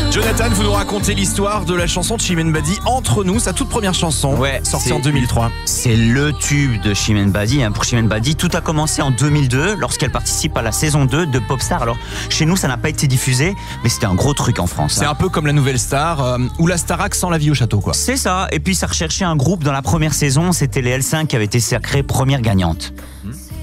Jonathan, vous nous racontez l'histoire de la chanson de Chimène Badi, Entre nous, sa toute première chanson, sortie en 2003. C'est le tube de Chimène Badi. Pour Chimène Badi, tout a commencé en 2002 lorsqu'elle participe à la saison 2 de Popstar. Alors chez nous, ça n'a pas été diffusé, mais c'était un gros truc en France. C'est un peu comme la Nouvelle Star ou la Starac sans La Vie au Château, quoi. C'est ça. Et puis ça recherchait un groupe dans la première saison. C'était les L5 qui avaient été sacrées première gagnante.